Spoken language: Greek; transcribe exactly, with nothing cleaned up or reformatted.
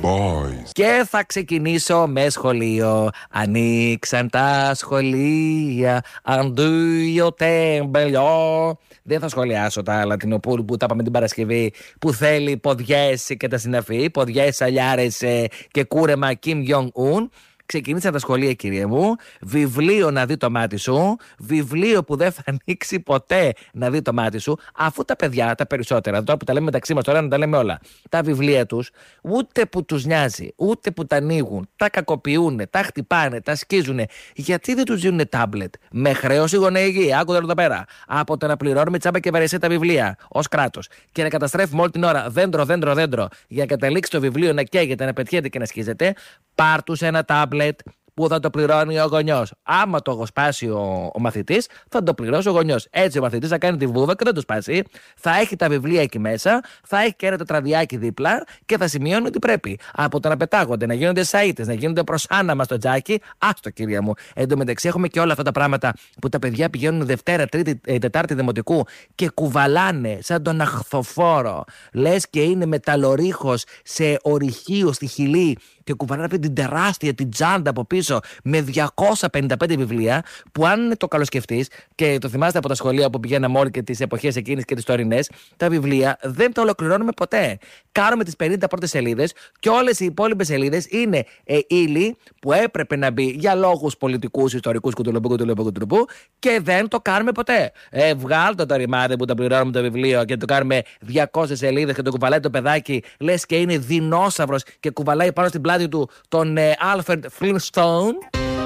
boys. Και θα ξεκινήσω με σχολείο. Ανοίξαν τα σχολεία. Αντίο τεμπελιό. Δεν θα σχολιάσω τα Λατινοπούλου που τα είπαμε την Παρασκευή, που θέλει ποδιές και τα συναφή, ποδιές, αλιάρες και κούρεμα Kim Jong-un. Ξεκινήσαν τα σχολεία, κύριε μου. Βιβλίο να δει το μάτι σου. Βιβλίο που δεν θα ανοίξει ποτέ να δει το μάτι σου. Αφού τα παιδιά, τα περισσότερα, τώρα που τα λέμε μεταξύ μας, τώρα να τα λέμε όλα, τα βιβλία τους, ούτε που τους νοιάζει, ούτε που τα ανοίγουν, τα κακοποιούν, τα χτυπάνε, τα σκίζουν. Γιατί δεν τους δίνουν τάμπλετ? Με χρέος οι γονέοι, άκουγα εδώ πέρα. Από το να πληρώνουμε τσάμπα και βαρεσέ τα βιβλία ως κράτος και να καταστρέφουμε όλη την ώρα δέντρο, δέντρο, δέντρο για να καταλήξει το βιβλίο να καίγεται, να πετιέται και να σκίζεται, πάρ' τους ένα τάμπλετ που θα το πληρώνει ο γονιός. Άμα το σπάσει ο, ο μαθητής, θα το πληρώσει ο γονιός. Έτσι ο μαθητής θα κάνει τη βούβα και δεν το σπάσει. Θα έχει τα βιβλία εκεί μέσα, θα έχει και ένα τετραδιάκι δίπλα και θα σημειώνει ότι πρέπει. Από το να πετάγονται, να γίνονται σαΐτες, να γίνονται προσάναμα στο τζάκι, άστο κυρία μου. Εν τω μεταξύ έχουμε και όλα αυτά τα πράγματα που τα παιδιά πηγαίνουν Δευτέρα, Τρίτη, ε, Τετάρτη Δημοτικού και κουβαλάνε σαν τον αχθοφόρο. Λες και είναι μεταλλορίχος σε ορυχείο στη Χιλή και κουβαλάνε αυτή την τεράστια την τσάντα από πίσω με διακόσια πενήντα πέντε βιβλία, που αν το καλοσκεφτείς και το θυμάστε από τα σχολεία που πηγαίναμε όλοι και τις εποχές εκείνες και τις τωρινές, τα βιβλία δεν τα ολοκληρώνουμε ποτέ. Κάνουμε τις πενήντα πρώτες σελίδες και όλες οι υπόλοιπες σελίδες είναι ε, ύλη που έπρεπε να μπει για λόγους πολιτικούς, ιστορικούς κουτουλομπού, κουτουλομπού, κουτουλομπού και δεν το κάνουμε ποτέ. Ε, βγάλτε το ρημάδι που τα πληρώνουμε το βιβλίο και το κάνουμε διακόσιες σελίδες και το κουβαλάει το παιδάκι, λες και είναι δεινόσαυρος και κουβαλάει πάνω στην πλάτη του τον ε, Alfred Flintstone.